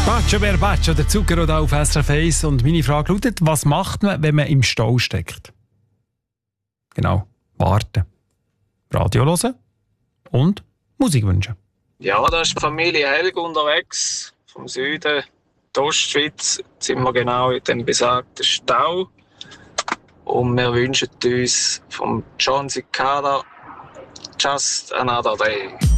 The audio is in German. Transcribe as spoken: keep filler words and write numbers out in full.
Bacio per Bacio, der Zucker oder auf S R F eins. Und meine Frage lautet, was macht man, wenn man im Stau steckt? Genau, warten. Radio hören und Musik wünschen. Ja, da ist die Familie Helg unterwegs, vom Süden, die Ostschweiz. Jetzt sind wir genau in dem besagten Stau. Und wir wünschen uns vom John Cicada Just Another Day.